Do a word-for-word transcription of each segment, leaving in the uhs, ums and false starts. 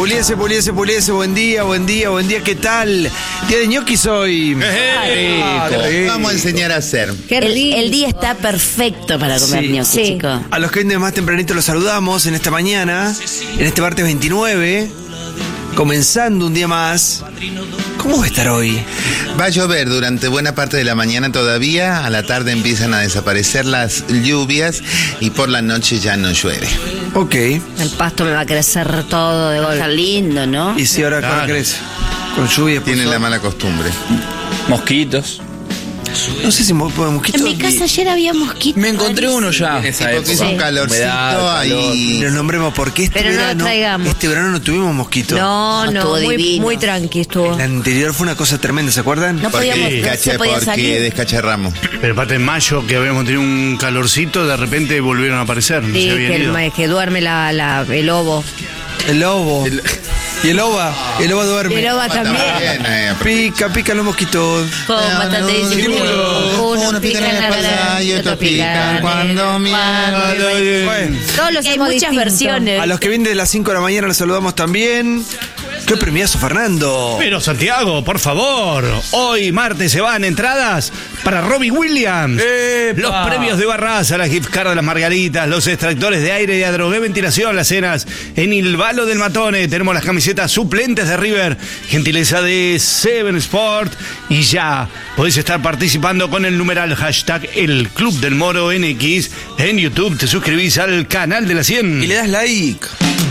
Puliese, puliese, puliese, buen día, buen día, buen día, ¿qué tal? Día de ñoquis hoy. Hey, Ah, Vamos a enseñar a hacer. El, el día está perfecto para comer Sí. ñoquis, Sí. chicos. A los que vienen más tempranito los saludamos en esta mañana, en este martes veintinueve, comenzando un día más. ¿Cómo va a estar hoy? Va a llover durante buena parte de la mañana todavía. A la tarde empiezan a desaparecer las lluvias y por la noche ya no llueve. Ok. El pasto me va a crecer todo de golpe. Está lindo, ¿no? ¿Y si ahora Claro. cuándo crees? Con lluvia. por Tienen favor. la mala costumbre. Mosquitos. No sé si mo- mosquitos. En mi casa ayer había mosquitos. Me encontré uno ya. En esa Porque hizo un época. calorcito Humedad, ahí. Los nombremos porque este Pero no los verano, traigamos. este verano no tuvimos mosquitos. No, No, no, estuvo muy, divino. muy tranqui estuvo. La anterior fue una cosa tremenda, ¿se acuerdan? No Porque, podíamos, no cacha- se podía porque salir. descacharramos. Pero aparte en mayo que habíamos tenido un calorcito, de repente volvieron a aparecer. No Sí, se habían que, el, ido. ma- que duerme la, la- el lobo. El lobo. Y el loba. El loba duerme. El lobo también. Bien, eh, Pica, pica los mosquitos. Con bastante disimulo. Uno pica en la espalda y otro pica cuando mira. Bueno, Todos los Hay hemos muchas distinto. versiones. a los que vienen de las cinco de la mañana los saludamos también. ¡Qué premiazo, Fernando! Pero Santiago, por favor, hoy martes se van entradas para Robbie Williams. ¡Epa! Los premios de Barraza, la gift card de las Margaritas, los extractores de aire y Adrogué Ventilación, las cenas en Il Valo del Matone. Tenemos las camisetas suplentes de River, gentileza de Seven Sport. Y ya podéis estar participando con el numeral hashtag El Club del Moro N X. En YouTube te suscribís al canal de la cien. Y le das like.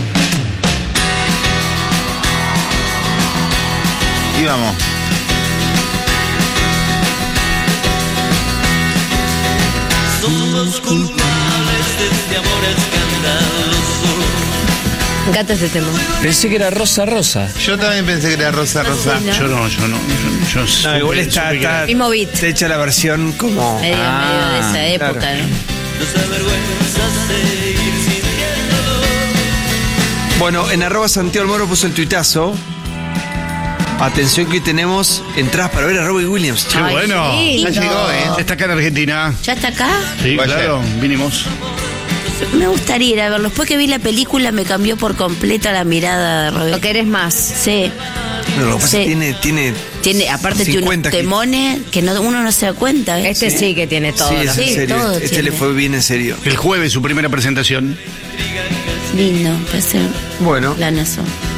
Y vamos. Me encanta ese tema. Pensé que era Rosa Rosa. Yo también pensé que era Rosa Rosa. Yo no, yo no. Yo, yo No, supe- igual está, supe que está era- Mismo beat. te echa la versión como... Medio, medio de esa época, claro. ¿no? Bueno, en arroba Santiago Almoro puso el tuitazo. Atención que hoy tenemos entradas para ver a Robbie Williams. Qué Ay, bueno. sí, Ya no. llegó, ¿eh? Está acá en Argentina. ¿Ya está acá? Sí, Vaya. claro, vinimos. Me gustaría ir a verlo. Después que vi la película me cambió por completo la mirada de Lo Roberto. querés más. Sí. No, lo que pasa es Sí. que tiene, tiene... Tiene, aparte tiene unos cincuenta que- temones que no, uno no se da cuenta. ¿eh? Este sí, que tiene todo. Sí, ¿no? es en Sí, serio. todo Este tiene. le fue bien en serio. El jueves su primera presentación. Lindo, parece Bueno, planazo.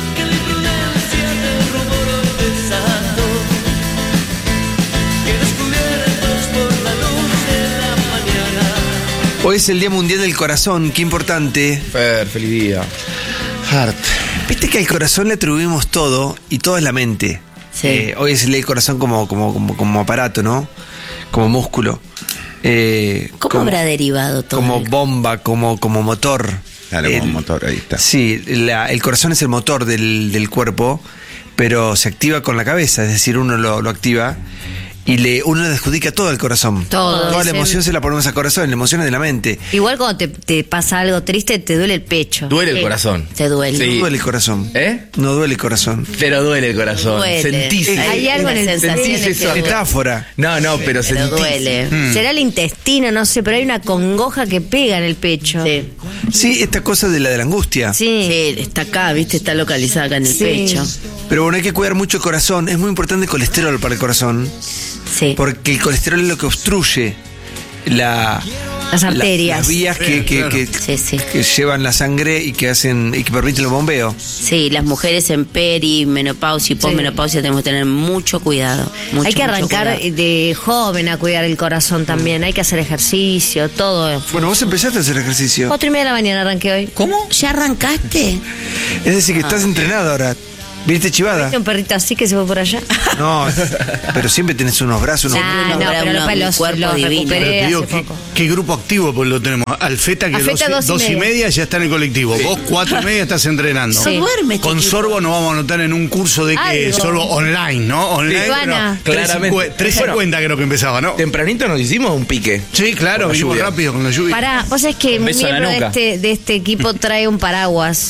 hoy es el Día Mundial del Corazón, qué importante. Fer, feliz día. Hart. Viste que al corazón le atribuimos todo y todo es la mente. Sí. Eh, hoy es el Día del Corazón como, como, como, como aparato, ¿no? Como músculo. Eh, ¿Cómo como, habrá derivado todo? como el- bomba, como, como motor. Claro, El- como motor, ahí está. Sí, la- el corazón es el motor del, del cuerpo, pero se activa con la cabeza, es decir, uno lo, lo activa y le, uno le adjudica todo al corazón. Todo, Toda la dicen. emoción se la ponemos al corazón, la emoción es de la mente. Igual cuando te, te pasa algo triste, te duele el pecho. Duele el Sí. corazón. Te duele. Sí. No duele el corazón. ¿Eh? No duele el corazón. Pero duele el corazón. Duele. Sentís. Hay, Hay algo en el- sensación sentís de que eso. duele. Metáfora. No, no, pero Pero sentís. duele. Será el intestino, no sé, pero hay una congoja que pega en el pecho. Sí. Sí, esta cosa de la de la angustia. Sí. Sí, está acá, viste, está localizada acá en el Sí. pecho. Pero bueno, hay que cuidar mucho el corazón. Es muy importante el colesterol para el corazón, Sí. porque el colesterol es lo que obstruye la, Las la- arterias. las vías que, Sí, que- claro. que- Sí, sí. que llevan la sangre y que hacen y que permiten el bombeo. Sí, las mujeres en peri, menopausia y posmenopausia tenemos que tener mucho cuidado. mucho, Hay que mucho arrancar cuidado. de joven a cuidar el corazón también. Hay que hacer ejercicio, todo. Bueno, vos empezaste a hacer ejercicio. Cuatro y media de la mañana arranqué hoy. ¿Cómo? ¿Ya arrancaste? Es decir, que estás entrenado ahora. ¿Viste chivada? ¿Viste un perrito así que se fue por allá? No, pero siempre tenés unos brazos, unos... Ah, unos no, bra- pero unos- los, un los, cuerpo los divino. recuperé Pero te digo, hace ¿qué, poco. qué grupo activo pues lo tenemos? Alfeta que Alfeta, dos, dos y dos y media. media ya está en el colectivo. Vos cuatro y media estás entrenando. Sí. No duerme este Con tipo. Sorbo nos vamos a anotar en un curso de que Algo. Sorbo online, ¿no? Online. Ivana. Claramente. tres cincuenta creo que empezaba, ¿no? Tempranito nos hicimos un pique. Sí, claro, Con la vinimos lluvia. rápido con la lluvia. Pará, vos sabés que un Beso en la miembro de nuca. este, de este equipo trae un paraguas.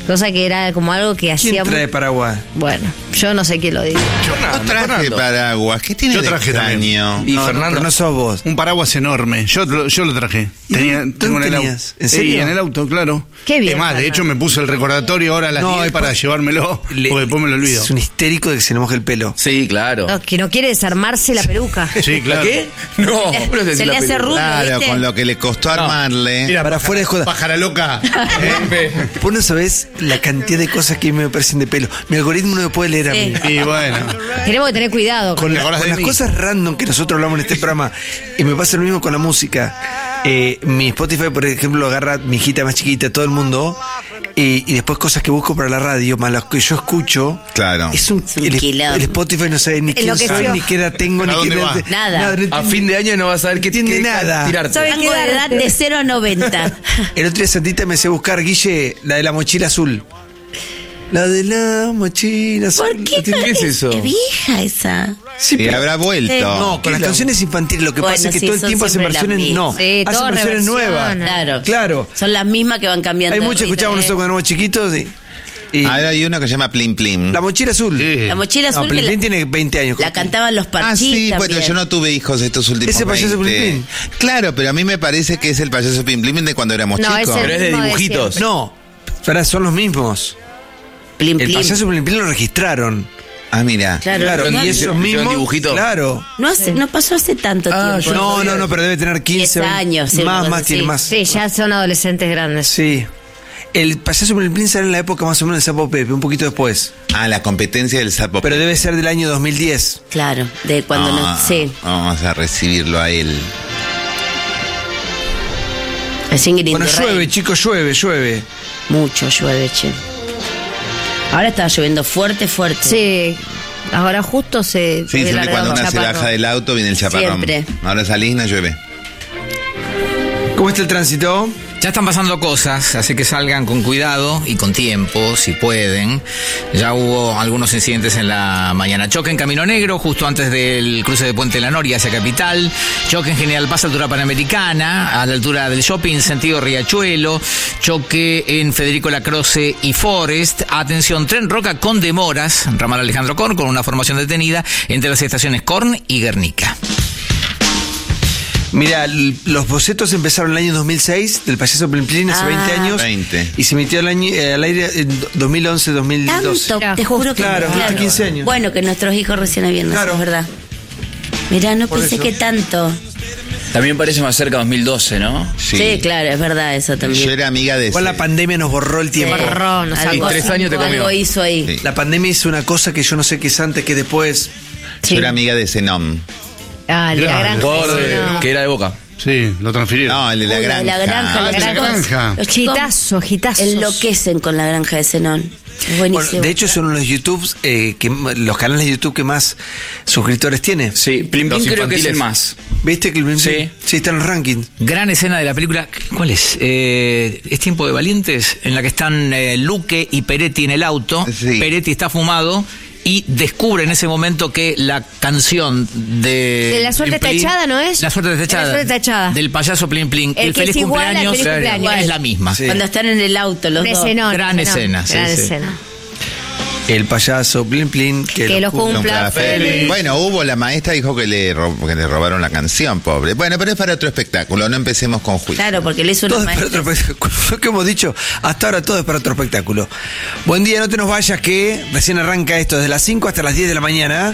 Cosa que era como algo que hacía... ¿Quién trae paraguas? Bueno, yo no sé quién lo dice. No traje paraguas. ¿Qué tiene Yo de traje extraño? Y No, no, Fernando. pero no sos vos. Un paraguas enorme. Yo, lo- yo lo traje. ¿Y Tenía, dónde tengo en el auto. tenías? ¿En serio? Sí, en el auto, claro. Qué bien, Es más, de Fernando. hecho me puse el recordatorio ahora a las No, diez después- para llevármelo, Le- porque después me lo olvido. Es un histérico de que se le moje el pelo. Sí, claro. No, que no quiere desarmarse la peluca. Sí, claro. ¿Qué? No, ¿cómo Se le hace rulo, Claro, ¿viste? con lo que le costó armarle. Mira, Para afuera de joda. pájara loca. Vos no sabés la cantidad de cosas que me parecen de pelo. Mi algoritmo no me puede leer a mí. Sí. Y bueno. Tenemos que tener cuidado. Con, ¿Te la- acordás con de las mí? cosas random que nosotros hablamos en este programa, y me pasa lo mismo con la música. Eh, mi Spotify, por ejemplo, agarra mi hijita más chiquita, todo el mundo, y, y después cosas que busco para la radio, más las que yo escucho. Claro. Es un, Es un el, quilombo. el Spotify no sabe ni quién Enloqueció. soy, ni qué edad tengo, ni ¿Para qué dónde edad- va? Nada. no A entiende- fin de año no vas a saber qué Entiende qué nada. tirarte. ¿Sabe Rango de edad de cero a noventa. El otro día Santita me hacía buscar, Guille, la de la mochila azul. La de la mochila azul. ¿Por qué? ¿Tiene- ¿Qué es eso? Es vieja esa. Sí, Y pero- habrá vuelto. Sí. No, con las canciones infantiles lo que Bueno, pasa es que sí, todo el son tiempo hacen siempre las versiones. No, mismas. Sí, todo hacen versiones reversiona. nuevas. Claro. Claro. Son las mismas que van cambiando. Hay de mucho, ritmo. escuchamos nosotros cuando éramos chiquitos. Y, y Ahora hay uno que se llama Plim Plim. la mochila azul. Sí. La mochila azul No, que Plin la, Plin tiene veinte años. la cantaban los Ah, parchís sí, bueno, también. yo no tuve hijos estos últimos Ese payaso veinte. Plim Plim. Claro, pero a mí me parece que es el payaso Plim Plim de cuando éramos No, chicos. ese- Pero es de mismo de dibujitos. siempre. No, pero son los mismos. Plim, El plim. payaso Plin Plin lo registraron. Ah, mira. Claro, Claro, no, y esos hicieron mismos. dibujitos. Claro. no, hace, no pasó hace tanto Ah, tiempo. yo No, no, no, pero debe tener quince diez años, sí, Más, una más, cosa tiene así. más. Sí, ya son adolescentes grandes. Sí. El payaso Plin Plin sale en la época más o menos de Sapo Pepe, un poquito después. Ah, la competencia del sapo. Pero debe ser del año dos mil diez. Claro, de cuando Ah, no. Sí. Vamos a recibirlo a él. El Singing Bueno, in the Rain. llueve, chicos, llueve, llueve. Mucho llueve, che. Ahora está lloviendo fuerte, fuerte. Sí, ahora justo se... Sí, siempre largó cuando un una se chaparrón. baja del auto viene el chaparrón. Siempre. Ahora salís, no llueve. ¿Cómo está el tránsito? Ya están pasando cosas, así que salgan con cuidado y con tiempo, si pueden. Ya hubo algunos incidentes en la mañana. Choque en Camino Negro, justo antes del cruce de Puente La Noria hacia Capital. Choque en General Paz, altura Panamericana, a la altura del shopping, sentido Riachuelo. Choque en Federico Lacroce y Forest. Atención, Tren Roca con demoras, ramal Alejandro Korn, con una formación detenida entre las estaciones Korn y Guernica. Mira, l- los bocetos empezaron en el año dos mil seis, del payaso Plin Plin, hace Ah. veinte años. veinte. Y se emitió al, año, eh, al aire en dos mil once, dos mil doce. Tanto, te juro que Claro, justo quince años. Bueno, que nuestros hijos recién habían nacido, Claro. es verdad. Mirá, no Por pensé eso. que tanto. También parece más cerca dos mil doce, ¿no? Sí. claro, es verdad eso también. Yo era amiga de Igual la ese. pandemia nos borró el tiempo. Borró, nos Algo- sacó. tres años te comió. Algo hizo ahí. Sí. La pandemia hizo una cosa que yo no sé qué es antes, que después. Sí. Yo era amiga de Zenom. Ah, el de la Claro, granja. Jugador de- no. que era de Boca. Sí, lo transfirieron. No, el de la Uy, granja. la granja, Ah, los de la chicos- granja. los chicos Gitazo, gitazos. enloquecen con la granja de Zenón. Es buenísimo. Bueno, de hecho, son uno de los YouTube, eh, que, los canales de YouTube que más suscriptores tiene. Sí, Plim Los Plim creo que es infantiles. el más. ¿Viste que el Plin Plin? Sí. Sí, está en los rankings. Gran escena de la película, ¿cuál es? Eh, ¿Es Tiempo de Valientes? En la que están eh, Luque y Peretti en el auto. Sí. Peretti está fumado y descubre en ese momento que la canción de... De La Suerte Plin Plin- está echada, ¿no es? La Suerte está echada. La Suerte está echada. Del payaso Plin Plin. El El, que feliz es igual al cumpleaños, feliz cumpleaños. es la misma. Sí. Cuando están en el auto los Un dos. escenón, Gran escenón, escena, sí, gran sí. escena. El payaso Plin Plin. Que, Que lo cumpla. Cumpla feliz. Bueno, hubo, la maestra dijo que le, ro- que le robaron la canción, pobre. Bueno, pero es para otro espectáculo, no empecemos con juicio. Claro, porque le hizo una Todo es para maestra. otro espectáculo. Lo que hemos dicho, hasta ahora todo es para otro espectáculo. Buen día, no te nos vayas, que recién arranca esto desde las cinco hasta las diez de la mañana.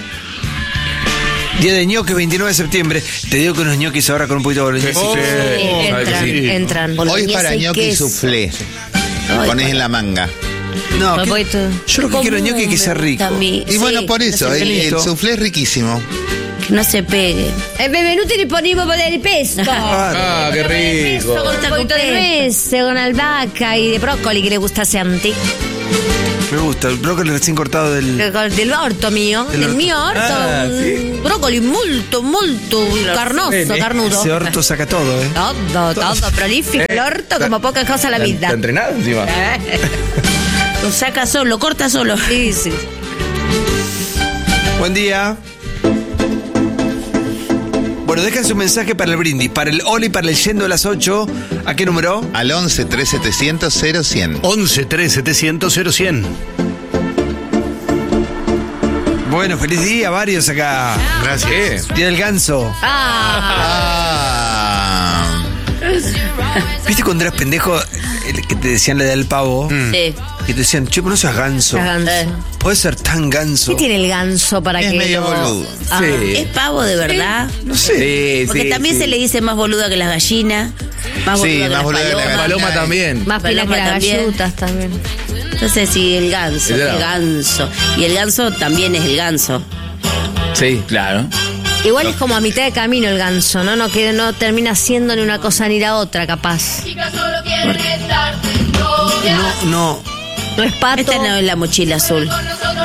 Día de ñoques, veintinueve de septiembre. Te digo que unos ñoquis ahora con un poquito de boloñesa. Oh, Sí, sabe que entran, sí. entran. Por- Hoy es Boloñesa para y ñoqui y queso. soufflé. Ay, Pones en la manga. No, Me que- voy tú. yo lo que quiero ñoqui es que sea me rico. gusta a mí. Y Sí, bueno, por no eso, se el, pegue. el soufflé es riquísimo. Que no se pegue. Eh, benvenuti li ponimo por el pesto. Ah, qué rico. Con un poquito de nuez, con albahaca y de brócoli que le gustase a ti. Me gusta, el brócoli recién cortado del. Del orto mío, Del del orto. mio orto. Ah, un Brócoli molto, molto carnoso, carnudo. Ese orto saca todo, ¿eh? Todo, todo prolífico. El orto como poca cosa en la vida. ¿Está entrenado encima? Lo saca solo, lo corta solo. Sí, sí. Buen día. Bueno, déjense un mensaje para el brindis, para el Oli, para el Yendo de las ocho. ¿A qué número? Al once, tres setecientos, cero cien. once, tres, setecientos, cero cien. Bueno, feliz día, varios acá. Gracias. Día del ganso. Ah. ¿Viste cuando eras pendejo el que te decían la edad del pavo? Sí. Que te decían, che, pero no seas ganso. Seas ganso. Eh. Puedes ser tan ganso. ¿Qué tiene el ganso para Es que medio lo- boludo. Ah. ¿Es pavo de verdad? No sé. Sí, Porque sí, también sí. se le dice más boluda que las gallinas, más Sí, boluda que más las boluda que la palomas. Paloma también. Más pila que Paloma las también. gallutas también. Entonces, sí, el ganso, Es el verdad. ganso. Y el ganso también es el ganso. Sí, claro. Igual es como a mitad de camino el ganso, ¿no? No, que no termina siendo ni una cosa ni la otra, capaz. No, no. No es pato. Esta no es la mochila azul.